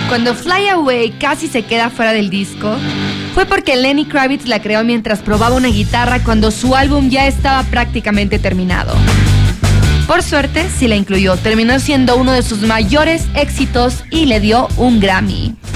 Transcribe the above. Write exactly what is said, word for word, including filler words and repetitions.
Cuando Fly Away casi se queda fuera del disco, fue porque Lenny Kravitz la creó mientras probaba una guitarra cuando su álbum ya estaba prácticamente terminado. Por suerte, sí la incluyó, terminó siendo uno de sus mayores éxitos y le dio un Grammy.